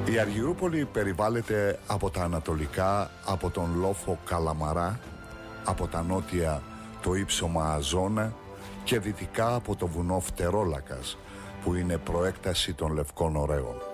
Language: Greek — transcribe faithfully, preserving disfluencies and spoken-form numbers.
Η Αργυρούπολη περιβάλλεται από τα ανατολικά από τον λόφο Καλαμαρά, από τα νότια το ύψωμα Αζώνα και δυτικά από το βουνό Φτερόλακας, που είναι προέκταση των Λευκών Ωραίων.